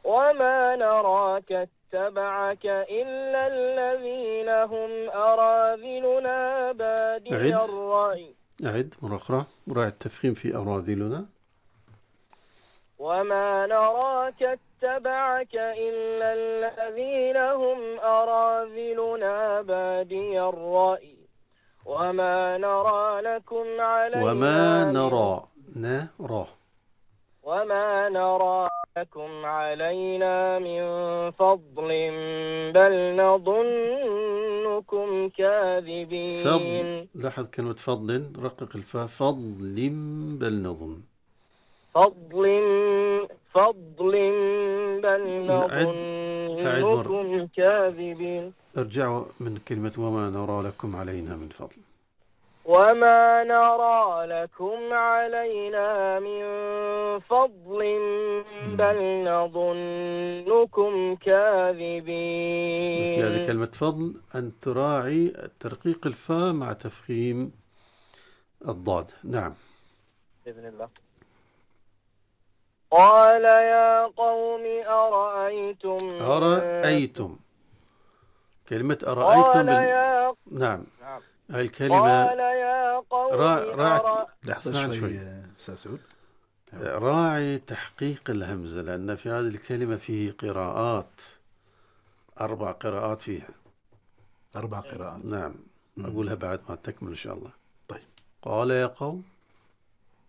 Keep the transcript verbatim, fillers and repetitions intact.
وما نراك اتبعك إلا الذين هم أراذلنا بادي أعد الرأي. أعد مرة أخرى، راعي التفخيم في أراذلنا. وما نراك اتبعك إلا الذين هم أراذلنا بادي الرأي وما نرى لكم علينا وما من نرى نرى وما نرى لكم علينا من فضل بل نظنكم كاذبين. فضل، لاحظ كلمة فضل، رقق الفاء، فضل بل نظن. فضل فضل بل أعد أعد مرة، نظنكم كاذبين. ارجعوا من كلمة وما نرى لكم علينا من فضل. وما نرى لكم علينا من فضل بل نظنكم كاذبين. في هذه كلمة فضل أن تراعي ترقيق الفاء مع تفخيم الضاد. نعم. بإذن الله. قال يا قوم أرأيتم أرأيتم، كلمة أرأيتم قال بال... يا نعم. نعم. هاي الكلمة قال يا قوم را... راعي أرأ... لحظة شوي أستاذ سعود، راعي تحقيق الهمزة، لأن في هذه الكلمة فيه قراءات، أربع قراءات فيها. أربع قراءات. نعم. أقولها بعد ما تكمل إن شاء الله. طيب. قال يا قوم